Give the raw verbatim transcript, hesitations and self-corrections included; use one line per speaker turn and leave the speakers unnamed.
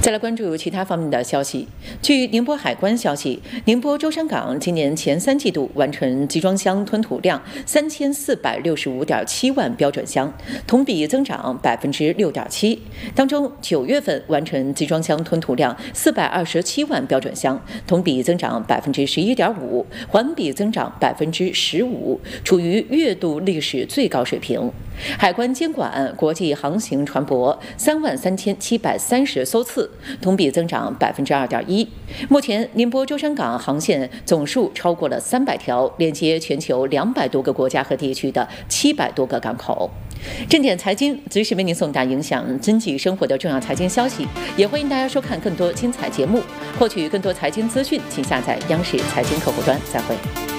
再来关注其他方面的消息。据宁波海关消息，宁波舟山港今年前三季度完成集装箱吞吐量三千四百六十五点七万标准箱，同比增长百分之六点七。当中，九月份完成集装箱吞吐量四百二十七万标准箱，同比增长百分之十一点五，环比增长百分之十五，处于月度历史最高水平。海关监管国际航行船舶三万三千七百三十艘次，同比增长百分之二点一。目前，宁波舟山港航线总数超过了三百条，连接全球两百多个国家和地区的七百多个港口。正点财经随时为您送达影响经济生活的重要财经消息，也欢迎大家收看更多精彩节目。获取更多财经资讯，请下载央视财经客户端。再会。